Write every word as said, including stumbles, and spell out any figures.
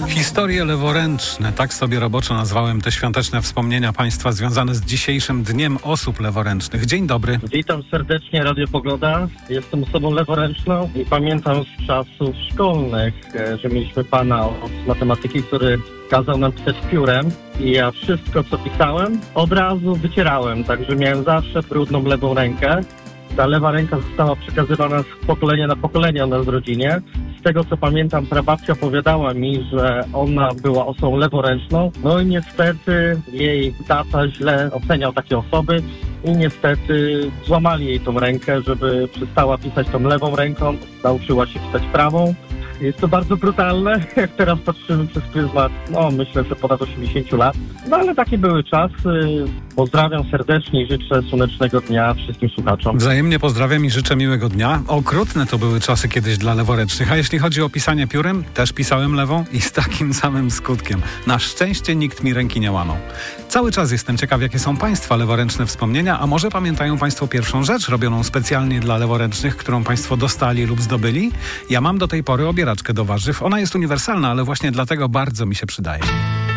Historie leworęczne, tak sobie roboczo nazwałem te świąteczne wspomnienia Państwa związane z dzisiejszym Dniem Osób Leworęcznych. Dzień dobry. Witam serdecznie, Radio Pogoda. Jestem osobą leworęczną i pamiętam z czasów szkolnych, że mieliśmy pana od matematyki, który kazał nam pisać piórem i ja wszystko, co pisałem, od razu wycierałem, także miałem zawsze brudną lewą rękę. Ta lewa ręka została przekazywana z pokolenia na pokolenie u nas w rodzinie. Z tego, co pamiętam, prababcia opowiadała mi, że ona była osobą leworęczną. No i niestety jej tata źle oceniał takie osoby i niestety złamali jej tą rękę, żeby przestała pisać tą lewą ręką, nauczyła się pisać prawą. Jest to bardzo brutalne, jak teraz patrzymy przez pryzmat, no myślę, że ponad osiemdziesiąt lat. No ale takie były czasy. Pozdrawiam serdecznie i życzę słonecznego dnia wszystkim słuchaczom. Wzajemnie pozdrawiam i życzę miłego dnia. Okrutne to były czasy kiedyś dla leworęcznych, a jeśli chodzi o pisanie piórem, też pisałem lewą i z takim samym skutkiem. Na szczęście nikt mi ręki nie łamał. Cały czas jestem ciekaw, jakie są Państwa leworęczne wspomnienia, a może pamiętają Państwo pierwszą rzecz robioną specjalnie dla leworęcznych, którą Państwo dostali lub zdobyli? Ja mam do tej pory obieraczkę do warzyw. Ona jest uniwersalna, ale właśnie dlatego bardzo mi się przydaje.